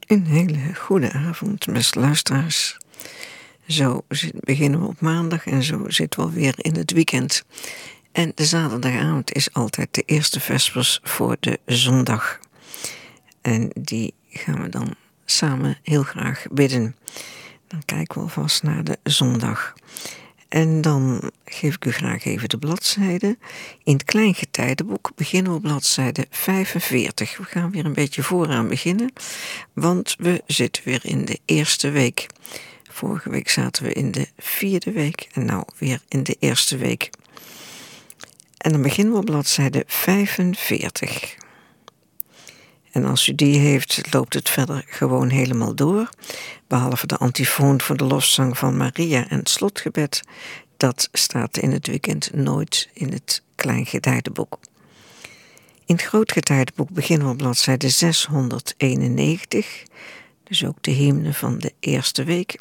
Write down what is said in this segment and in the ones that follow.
Een hele goede avond, beste luisteraars. Zo beginnen we op maandag en zo zitten we alweer in het weekend. En de zaterdagavond is altijd de eerste vespers voor de zondag. En die gaan we dan samen heel graag bidden. Dan kijken we alvast naar de zondag. En dan geef ik u graag even de bladzijde. In het Kleingetijdenboek beginnen we op bladzijde 45. We gaan weer een beetje vooraan beginnen, want we zitten weer in de eerste week. Vorige week zaten we in de 4e week en nou weer in de eerste week. En dan beginnen we op bladzijde 45. En als u die heeft, loopt het verder gewoon helemaal door. Behalve de antifoon voor de lofzang van Maria en het slotgebed. Dat staat in het weekend nooit in het Kleingetijdenboek. In het Grootgetijdenboek beginnen we op bladzijde 691. Dus ook de hymne van de eerste week.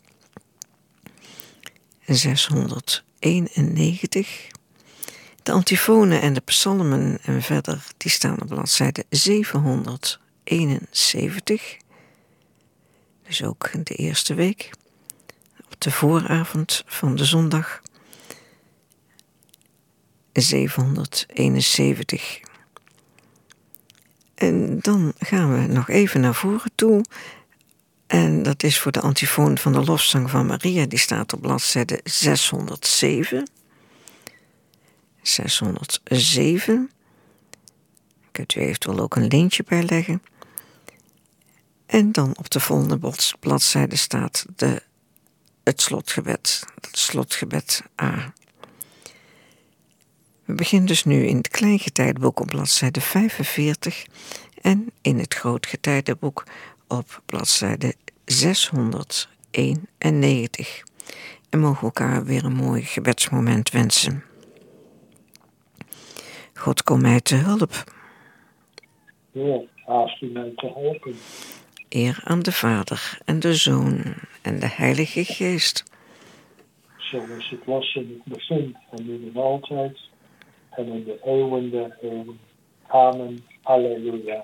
691. De antifonen en de psalmen en verder, die staan op bladzijde 771. Dus ook de eerste week. Op de vooravond van de zondag. 771. En dan gaan we nog even naar voren toe. En dat is voor de antifoon van de lofzang van Maria. Die staat op bladzijde 607. 607. Kunt u eventueel ook een lintje bijleggen. En dan op de volgende bladzijde staat het slotgebed. Het slotgebed A. We beginnen dus nu in het Kleingetijdenboek op bladzijde 45 en in het Grootgetijdenboek op bladzijde 691. En mogen we elkaar weer een mooi gebedsmoment wensen. God, kom mij te hulp. Heer, haast u mij te helpen. Eer aan de Vader en de Zoon en de Heilige Geest. Zoals het was in het begin en nu en altijd en in de eeuwen der eeuwen. Amen. Alleluia.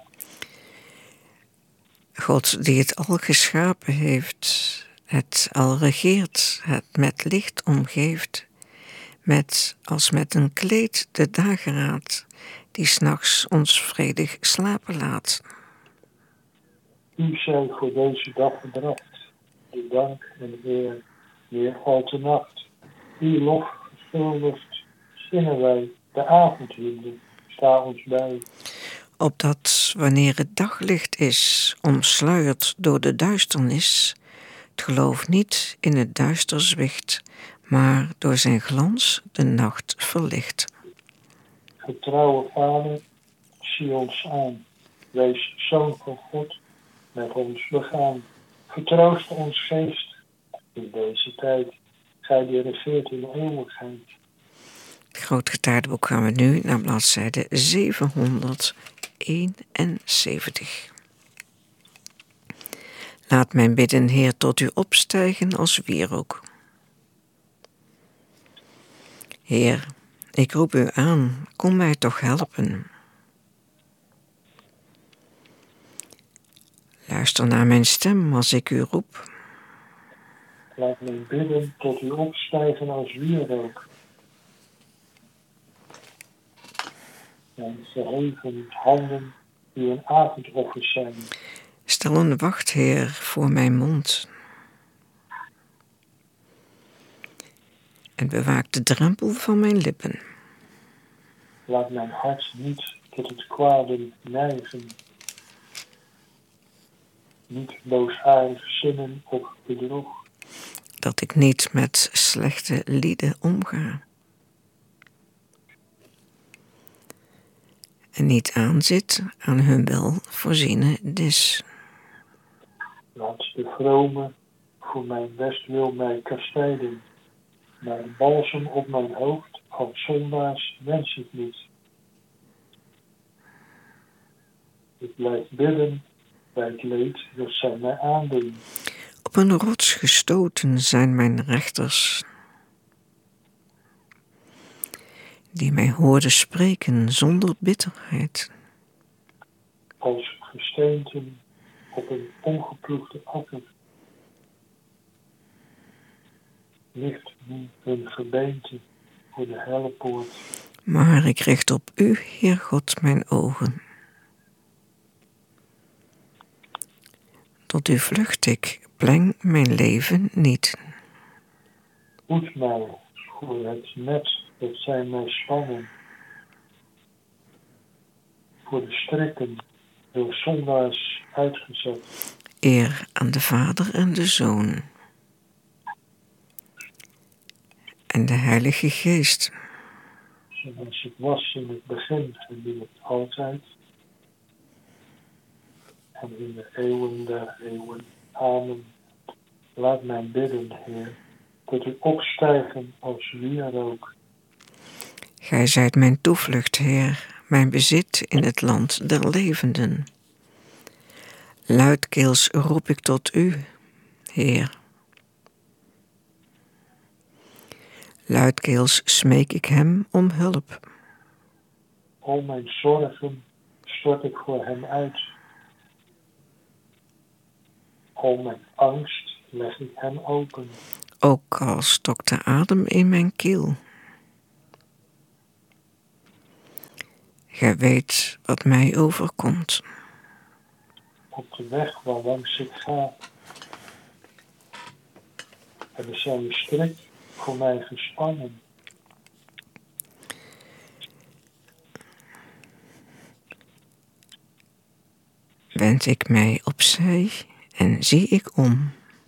God die het al geschapen heeft, het al regeert, het met licht omgeeft, als met een kleed de dageraad, die 's nachts ons vredig slapen laat. U zij voor deze dag gebracht, de dank en eer, weer al te nacht. Uw lof gevuldigd, zingen wij de avondhymne, sta ons bij. Opdat wanneer het daglicht is, omsluierd door de duisternis, het geloof niet in het duister zwicht, maar door zijn glans de nacht verlicht. Getrouwe Vader, zie ons aan, wees Zoon van God, met ons begaan. Vertroost ons geest in deze tijd, gij die regeert in de eeuwigheid. Het Grootgetijdenboek gaan we nu naar bladzijde 771. Laat mijn bidden, Heer, tot u opstijgen als wierook. Heer, ik roep u aan, kom mij toch helpen. Luister naar mijn stem als ik u roep. Laat mijn bidden tot u opstijgen als wierook. Mijn verheven handen die een avondoffer zijn. Stel een wachtheer voor mijn mond. En bewaak de drempel van mijn lippen. Laat mijn hart niet tot het kwade neigen. Niet boosaardig zinnen of bedrog. Dat ik niet met slechte lieden omga. En niet aanzit aan hun welvoorziene dis. Laat de vrome voor mijn bestwil mij kastijden. Maar balsem op mijn hoofd als zondaars wens ik niet. Ik blijf bidden bij het leed dat zij mij aandoen. Op een rots gestoten zijn mijn rechters, die mij hoorden spreken zonder bitterheid. Als gesteenten op een ongeploegde akker. Ligt nu hun gebeente voor de hellepoort. Maar ik richt op u, Heer God, mijn ogen. Tot u vlucht ik, pleng mijn leven niet. Hoed mij voor het net dat zij mij spannen. Voor de strikken door zondaars uitgezet. Eer aan de Vader en de Zoon. En de Heilige Geest. Zoals het was in het begin en nu het altijd. En in de eeuwen der eeuwen. Amen. Laat mij bidden, Heer, dat u opstijgen als wierook. Gij zijt mijn toevlucht, Heer, mijn bezit in het land der levenden. Luidkeels roep ik tot u, Heer. Luidkeels smeek ik hem om hulp. Al mijn zorgen stort ik voor hem uit. Al mijn angst leg ik hem open. Ook al stokt de adem in mijn keel. Gij weet wat mij overkomt. Op de weg waarlangs ik ga, hebben zij een strik voor mij gespannen. Wend ik mij opzij en zie ik om.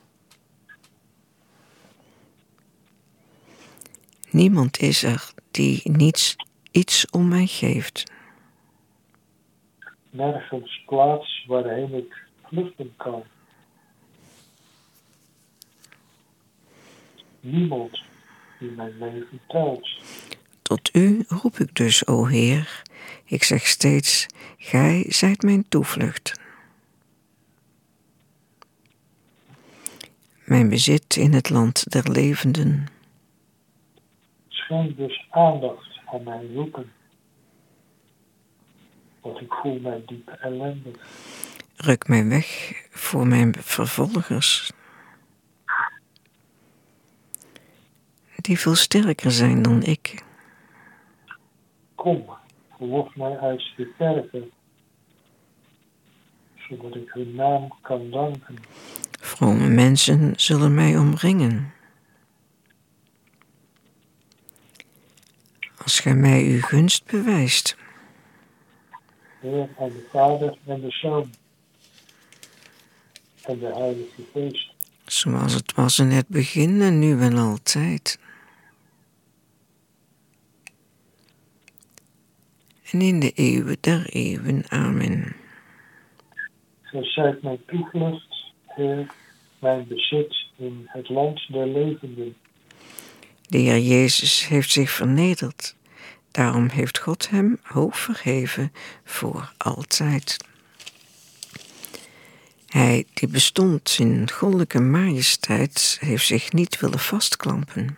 Niemand is er die iets om mij geeft. Nergens plaats waarheen ik vluchten kan. Niemand die mijn leven telt. Tot u roep ik dus, o Heer. Ik zeg steeds, gij zijt mijn toevlucht. Mijn bezit in het land der levenden. Schenk dus aandacht aan mijn roepen. Want ik voel mij diep ellendig. Ruk mij weg voor mijn vervolgers, die veel sterker zijn dan ik. Kom, verlof mij uit de kerken, zodat ik hun naam kan danken. Vrome mensen zullen mij omringen. Als gij mij uw gunst bewijst. Heer, aan de Vader en de Zoon en de Heilige Geest. Zoals het was in het begin en nu en altijd. En in de eeuwen der eeuwen. Amen. Gij zijt mijn toevlucht, Heer, mijn bezit in het land der levenden. De Heer Jezus heeft zich vernederd. Daarom heeft God hem hoog verheven voor altijd. Hij die bestond in goddelijke majesteit heeft zich niet willen vastklampen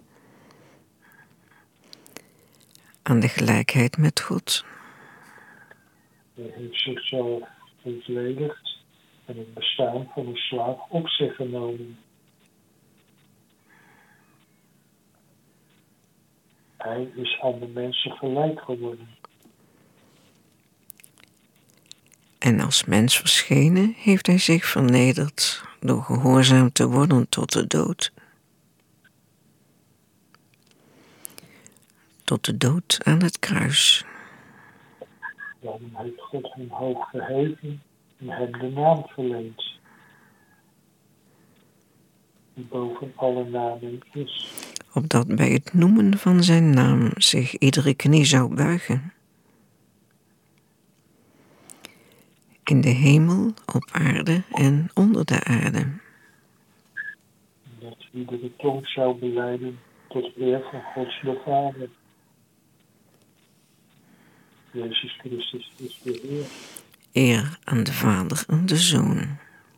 aan de gelijkheid met God. Hij heeft zichzelf ontledigd en het bestaan van een slaaf op zich genomen. Hij is aan de mensen gelijk geworden. En als mens verschenen heeft hij zich vernederd door gehoorzaam te worden tot de dood. Tot de dood aan het kruis. Daarom heeft God hem hoog verheven en hem de naam verleend, die boven alle namen is. Opdat bij het noemen van zijn naam zich iedere knie zou buigen. In de hemel, op aarde en onder de aarde. Dat iedere tong zou belijden tot eer van God de Vader. Jezus Christus is de Heer. Eer aan de Vader en de Zoon.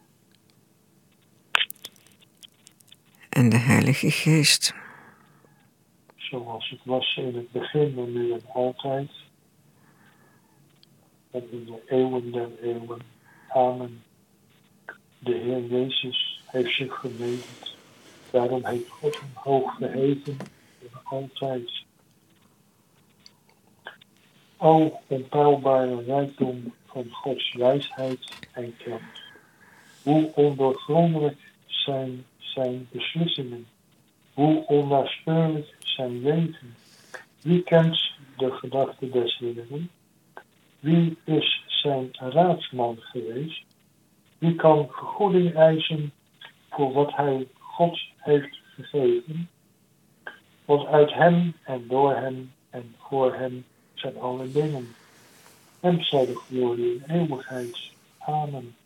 En de Heilige Geest. Zoals het was in het begin en nu en altijd. En in de eeuwen der eeuwen. Amen. De Heer Jezus heeft zich vernederd. Daarom heeft God hem hoog verheven voor altijd. O onpeilbare rijkdom van Gods wijsheid en kracht. Hoe ondoorgrondelijk zijn zijn beslissingen. Hoe onnaspeurlijk zijn wegen. Wie kent de gedachten des Heeren? Wie is zijn raadsman geweest? Wie kan vergoeding eisen voor wat hij God heeft gegeven? Want uit hem en door hem en voor hem zijn alle dingen. Hem zij de glorie in eeuwigheid. Amen.